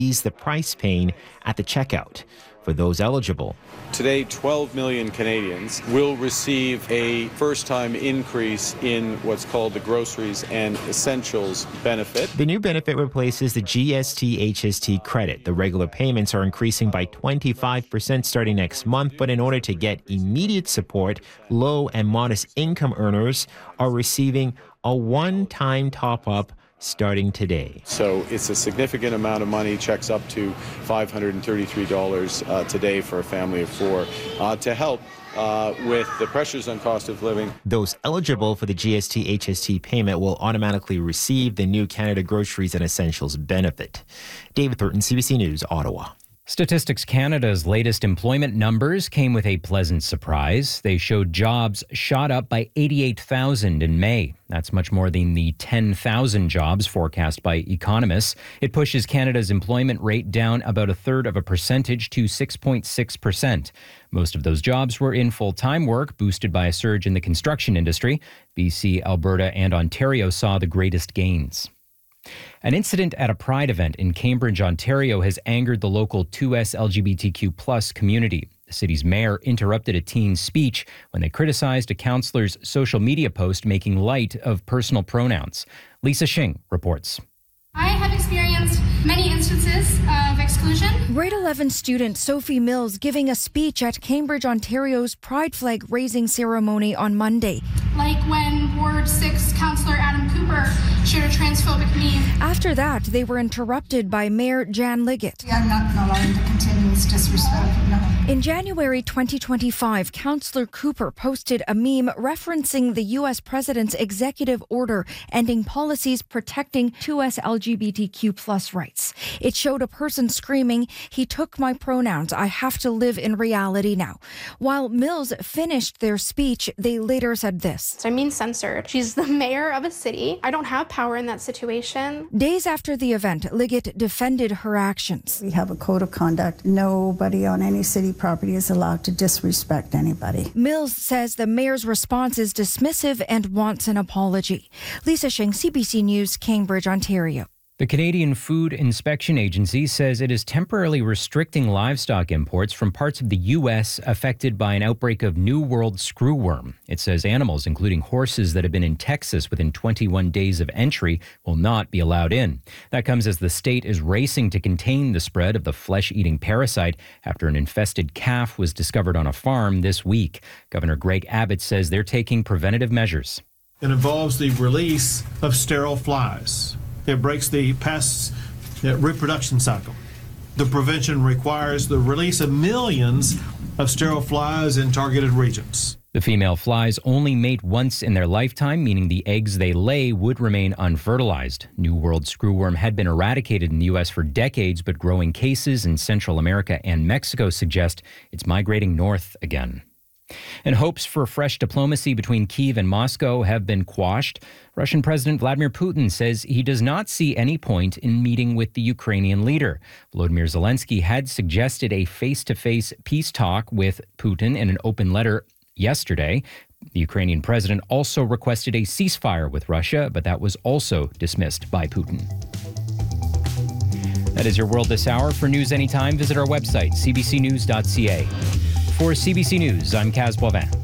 ease the price pain at the checkout for those eligible. Today, 12 million Canadians will receive a first-time increase in what's called the Groceries and Essentials benefit. The new benefit replaces the GST-HST credit. The regular payments are increasing by 25% starting next month, but in order to get immediate support, low and modest income earners are receiving a one-time top-up starting today. So it's a significant amount of money, checks up to $533 today for a family of four, to help with the pressures on cost of living. Those eligible for the GST-HST payment will automatically receive the new Canada Groceries and Essentials benefit. David Thornton, CBC News, Ottawa. Statistics Canada's latest employment numbers came with a pleasant surprise. They showed jobs shot up by 88,000 in May. That's much more than the 10,000 jobs forecast by economists. It pushes Canada's employment rate down about a third of a percentage to 6.6%. Most of those jobs were in full-time work, boosted by a surge in the construction industry. BC, Alberta, and Ontario saw the greatest gains. An incident at a Pride event in Cambridge, Ontario has angered the local 2S LGBTQ+ community. The city's mayor interrupted a teen's speech when they criticized a counselor's social media post making light of personal pronouns. Lisa Shing reports. I have experienced many instances of exclusion. Grade 11 student Sophie Mills giving a speech at Cambridge, Ontario's Pride flag raising ceremony on Monday. Like when Ward 6 Councillor Adam Cooper shared a transphobic meme. After that, they were interrupted by Mayor Jan Liggett. I'm not allowing to continue this disrespect, no. In January 2025, Councillor Cooper posted a meme referencing the U.S. President's executive order ending policies protecting 2S LGBTQ+ rights. It showed a person screaming, "He took my pronouns. I have to live in reality now." While Mills finished their speech, they later said this. I'm being censored. She's the mayor of a city. I don't have power in that situation. Days after the event, Liggett defended her actions. We have a code of conduct. Nobody on any city property is allowed to disrespect anybody. Mills says the mayor's response is dismissive and wants an apology. Lisa Shing, CBC News, Cambridge, Ontario. The Canadian Food Inspection Agency says it is temporarily restricting livestock imports from parts of the U.S. affected by an outbreak of New World screwworm. It says animals, including horses that have been in Texas within 21 days of entry, will not be allowed in. That comes as the state is racing to contain the spread of the flesh-eating parasite after an infested calf was discovered on a farm this week. Governor Greg Abbott says they're taking preventative measures. It involves the release of sterile flies. It breaks the pest's reproduction cycle. The prevention requires the release of millions of sterile flies in targeted regions. The female flies only mate once in their lifetime, meaning the eggs they lay would remain unfertilized. New World screwworm had been eradicated in the U.S. for decades, but growing cases in Central America and Mexico suggest it's migrating north again. And hopes for fresh diplomacy between Kyiv and Moscow have been quashed. Russian President Vladimir Putin says he does not see any point in meeting with the Ukrainian leader. Volodymyr Zelensky had suggested a face-to-face peace talk with Putin in an open letter yesterday. The Ukrainian president also requested a ceasefire with Russia, but that was also dismissed by Putin. That is your World This Hour. For news anytime, visit our website, cbcnews.ca. For CBC News, I'm Kaz Boivin.